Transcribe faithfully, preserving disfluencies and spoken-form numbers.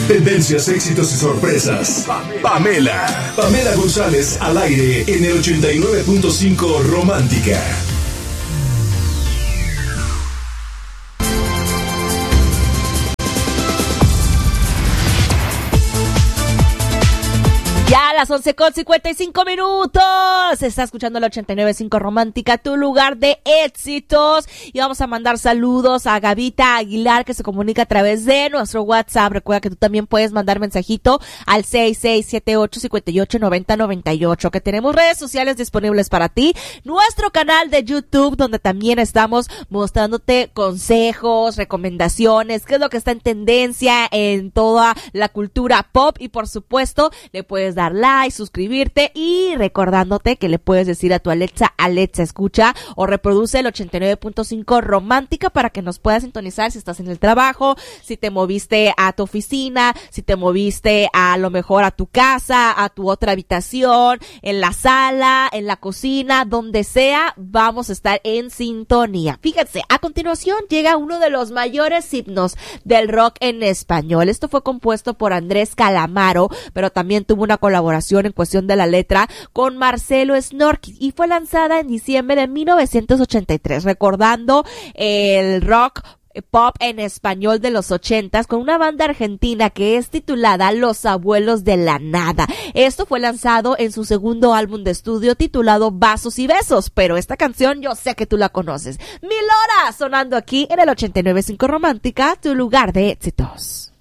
Tendencias, éxitos y sorpresas. Pamela. Pamela González al aire en el ochenta y nueve punto cinco Romántica. Ya a las once con cincuenta y cinco minutos. Se está escuchando la ochenta y nueve punto cinco Romántica, tu lugar de éxitos. Y vamos a mandar saludos a Gavita Aguilar, que se comunica a través de nuestro WhatsApp. Recuerda que tú también puedes mandar mensajito al seis seis siete ocho, cinco ocho, nueve cero nueve ocho. Que tenemos redes sociales disponibles para ti. Nuestro canal de YouTube, donde también estamos mostrándote consejos, recomendaciones, qué es lo que está en tendencia en toda la cultura pop. Y por supuesto, le puedes dar like, suscribirte y recordándote que le puedes decir a tu Alexa, Alexa escucha o reproduce el ochenta y nueve punto cinco Romántica para que nos puedas sintonizar si estás en el trabajo, si te moviste a tu oficina, si te moviste a lo mejor a tu casa, a tu otra habitación, en la sala, en la cocina, donde sea, vamos a estar en sintonía. Fíjense, a continuación llega uno de los mayores himnos del rock en español. Esto fue compuesto por Andrés Calamaro, pero también tuvo una colaboración en cuestión de la letra con Marcelo Snorky y fue lanzada en diciembre de mil novecientos ochenta y tres, recordando el rock pop en español de los ochentas con una banda argentina que es titulada Los Abuelos de la Nada. Esto fue lanzado en su segundo álbum de estudio titulado Vasos y Besos, pero esta canción yo sé que tú la conoces. Mil horas sonando aquí en el ochenta y nueve punto cinco Romántica, tu lugar de éxitos.